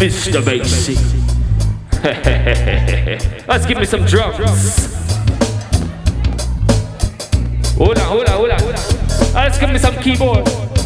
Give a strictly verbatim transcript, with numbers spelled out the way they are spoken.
Mister Bassy. Let's give me some drums. Hold on, hold on, hold on. Let's give me some keyboard.